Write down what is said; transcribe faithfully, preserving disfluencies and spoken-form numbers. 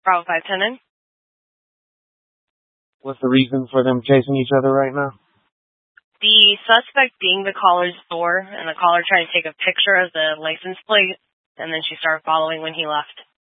Bravo five ten in. What's the reason for them chasing each other right now? The suspect being the caller's door, and the caller tried to take a picture of the license plate, and then she started following when he left.